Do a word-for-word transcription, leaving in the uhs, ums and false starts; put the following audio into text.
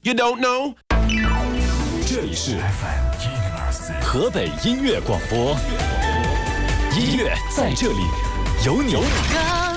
You don't know？ 这里是河北音乐广播，音乐在这里，有你。有你